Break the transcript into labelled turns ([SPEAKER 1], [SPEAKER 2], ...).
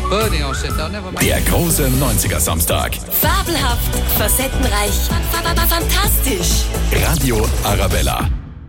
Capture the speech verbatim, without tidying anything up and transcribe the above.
[SPEAKER 1] Der große neunziger-Samstag.
[SPEAKER 2] Fabelhaft, facettenreich, fantastisch.
[SPEAKER 1] Radio Arabella.